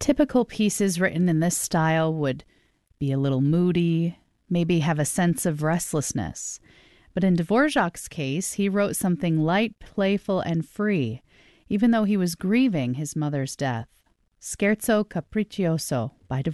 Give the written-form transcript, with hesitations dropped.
Typical pieces written in this style would be a little moody, maybe have a sense of restlessness. But in Dvorak's case, he wrote something light, playful, and free, even though he was grieving his mother's death. Scherzo Capriccioso by Dvorak.